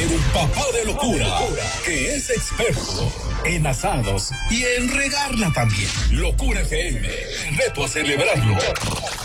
el papá de locura, que es experto en asados y en regarla también. Locura FM, reto a celebrarlo.